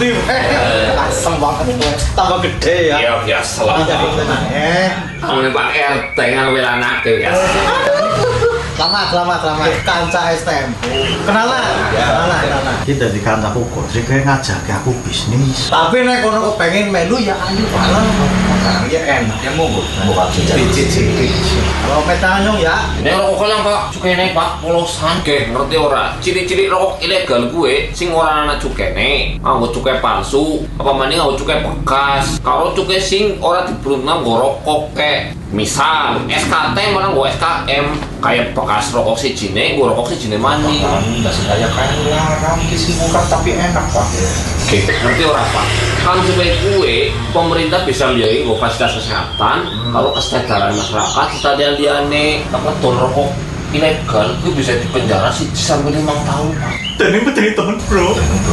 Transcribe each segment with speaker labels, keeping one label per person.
Speaker 1: ngerti. Asem banget kowe. Tambah gede ya.
Speaker 2: Iya biasa lah. Kamu Pak RT ngawe anake biasa.
Speaker 1: Selamat. Kanca STM. Kenalan.
Speaker 3: Kita di kancaku kok sih kayak ngajak aku bisnis.
Speaker 1: Tapi nek kono kepengin melu ya ayo bareng. Ya enak. Ya monggo. Buka cicit. Kalau petanyong ya.
Speaker 2: Nek rokok lang Pak, cukene Pak polosan ge ngerti ora? Ciri-ciri rokok ilegal gue sing ora ana cukene, nganggo cukai palsu, apa maning nganggo cukai bekas. Kalau cukai sing ora dibrutna nggo rokok kek. Misal SKT malah nggo SKM kayak bekas rokok sijine, nggo rokok sijine maning.
Speaker 3: Enggak sengaja kayak larang kisi murah tapi enak Pak.
Speaker 2: Oke, ngerti ora Pak? Kan supaya gue pemerintah bisa lihat nggo fasilitas kesehatan, kalau kesadaran masyarakat kita liane ngedol rokok ilegal gue bisa dipenjara sih sampai 5 tahun Pak.
Speaker 3: Dan ini menjadi tahun bro.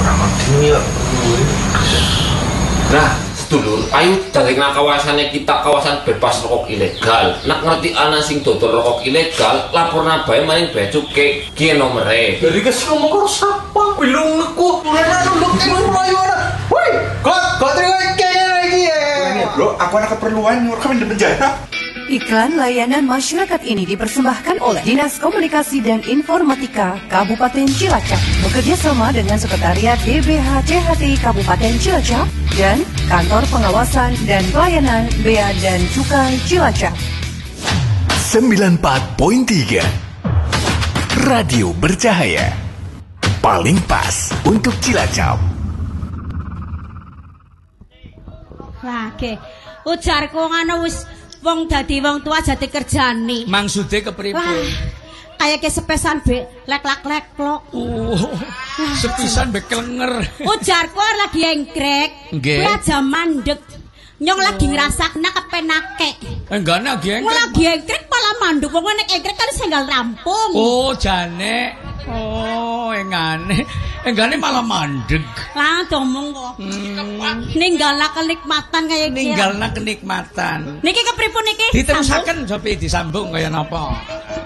Speaker 2: Nah, sedulur, ayo dari kawasannya kita kawasan bebas rokok ilegal. Nak ngerti ana sing dodol rokok ilegal, laporna bae maring bea cukai ki nomere.
Speaker 1: Jadi kes ngomong karo sapa? Bilung aku. Mulane nunduk ning mlayu ana. Woi, kok terima kene lagi ya.
Speaker 3: Bro, aku ada keperluan kami di penjara.
Speaker 4: Iklan layanan masyarakat ini dipersembahkan oleh Dinas Komunikasi dan Informatika Kabupaten Cilacap bekerja sama dengan Sekretariat DBH-CHT Kabupaten Cilacap dan Kantor Pengawasan dan Pelayanan Bea dan Cukai Cilacap.
Speaker 5: 94.3 Radio Bercahaya paling pas untuk Cilacap.
Speaker 6: Wah, ke ujarku ngono wis wong dadi wong tua jati kerjane.
Speaker 7: Maksude kepripun?
Speaker 6: Wah, kayak ke sepesan be lek-lek-lek-lek.
Speaker 7: Sepisan be klenger.
Speaker 6: Ujarku lagi engkrek.
Speaker 7: Nggih.
Speaker 6: Kuwi aja mandeg. Nyong lagi ngrasakna kepenake.
Speaker 7: Enggak lagi engkrek.
Speaker 6: Lagi engkrek malah mandeg. Wong nek engkrek kan senggal rampung.
Speaker 7: Oh, jane. Oh, engane malah mandeg.
Speaker 6: Lah domong kok. Ninggalna kenikmatan kaya iki.
Speaker 7: Ninggalna kenikmatan.
Speaker 6: Niki kepripun niki?
Speaker 7: Diterusaken sopi disambung kaya napa?